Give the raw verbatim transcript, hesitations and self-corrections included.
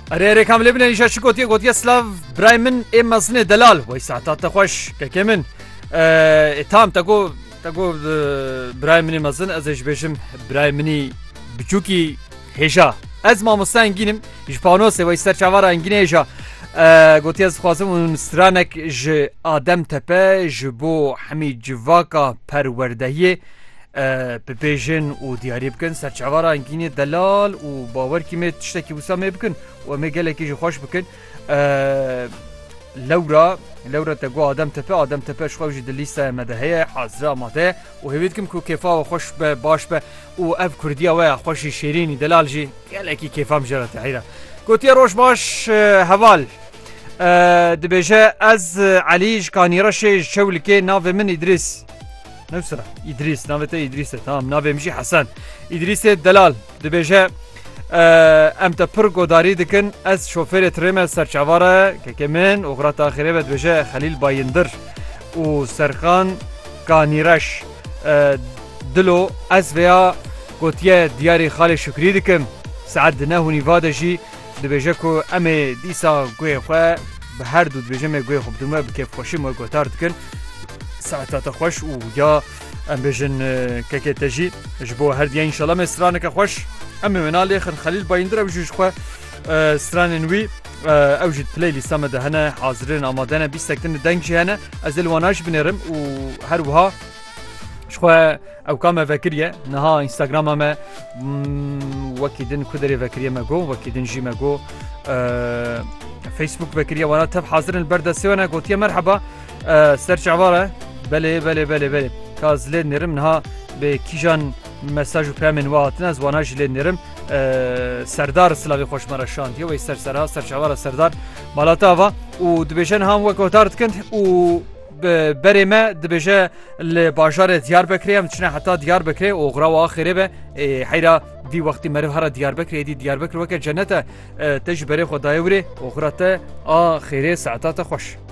اره اره کامله بینه ایشا چی گوتیه گوتیه سلاف برای من ام مزنه دلال وی ساعتات خوش که من تام تگو تگو برای منی مزن ازش بشم برای منی بچوکی هجا از ما مستانگینم جپانوس وی سرچوار انگینه هجا گوتی از خوازم اون سترانک ج آدم تپه جبو همی جواکا پروردهیه ببیجن و دیاری بکن سرچوار انگینه دلال و باور که می تشتکی وسامه بکن و می گله که جو خوش بکن لورا لورا تگو آدم تپه آدم تپه شخوش دلیسته مدهیه حاضره ماده و هیوید کم که کیفا و خوش به باش به و اف کردیا و خوش شیرینی دلال جی گله که کیفا مجرد حیره گوتی روش باش هوال دبیجه از علیج کانیراش شول که ناو من ادریس نوسرا ادریس ناو تا ادریسه تمام ناو مشی حسن ادریس دلال دبیجه ام تا پر گوداری دکن از شوفر ترم سرچواره که که من اغرات آخره بد بجه خلیل بایندر و سرخان کانیرش دلو از ویا گوتیه دیاری خال شکری دکم سعد نه و نیواده جی دبیجه که امه دیسا گوی خواه به هر دو دبیجه می گوی خوب دومه بکیف خوشی ما گوتار دکن ساعتات خوش و یا ام بجن که که تجی جبو هر دیا انشالله مسترانه که خوش اما منالی خن خلیل بایندر اوجوش خو ستران نوی اوجد پلی لیستا مدهنه حاضرین آمادنه بیست تکتن دنگ جهنه از الواناش بنرم و هر وها شخوا او کام فکریه نها اینستاگرام ما وکیدن کدری فکریه مگو وکیدن جی مگو فیسبوک فکریه وانا تب حاضرین البردستی وانا گوتیه مرحبا سرچ عباره بله بله بله بله کازلین نرم نها به کیجان مساج و پیامن واتن از واناج لنرم سردار سلاوی خوش مرشاند یا وی سر سرها سرچوار سردار مالاتا و و دبیجن هم وکوتارت کند و بری ما دبیجه لباجار دیار بکری هم چنه حتی دیار بکری و غرا و آخره به حیرا دی وقتی مرو هر دیار بکری دی دیار بکری وکر جنت تج بری خدای وری و غرات آخره ساعتات خوش